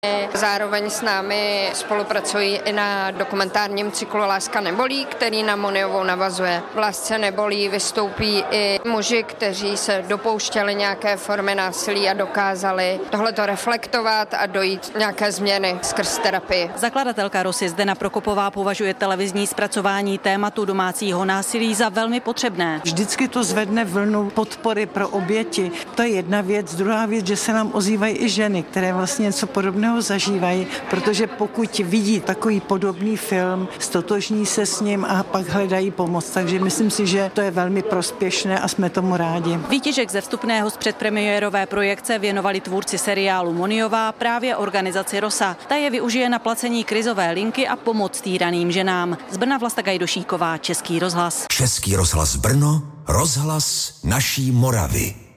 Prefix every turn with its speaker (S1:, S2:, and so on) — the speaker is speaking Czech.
S1: Zároveň s námi spolupracují i na dokumentárním cyklu Láska nebolí, který na Moniovou navazuje. V Lásce nebolí vystoupí i muži, kteří se dopouštěli nějaké formy násilí a dokázali tohleto reflektovat a dojít nějaké změny skrz terapii.
S2: Zakladatelka Rosy Zdena Prokopová považuje televizní zpracování tématu domácího násilí za velmi potřebné.
S3: Vždycky to zvedne vlnu podpory pro oběti. To je jedna věc. Druhá věc, že se nám ozývají i ženy, které vlastně něco podobného zažívají, protože pokud vidí takový podobný film, stotožní se s ním a pak hledají pomoc. Takže myslím si, že to je velmi prospěšné a jsme tomu rádi.
S2: Výtěžek ze vstupného z předpremiérové projekce věnovali tvůrci seriálu Moniová právě organizaci Rosa. Ta je využije na placení krizové linky a pomoc týraným ženám. Z Brna Vlasta Gajdošíková, Český rozhlas.
S4: Český rozhlas Brno, rozhlas naší Moravy.